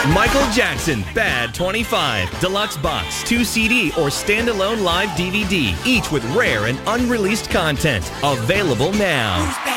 Michael Jackson, Bad 25. Deluxe box, 2 CD or standalone live DVD, each with rare and unreleased content. Available now.